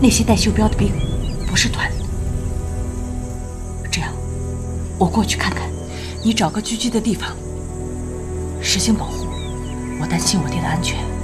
那些带袖标的兵不是团里的。这样，我过去看看。你找个居居的地方，实行保护。我担心我爹的安全。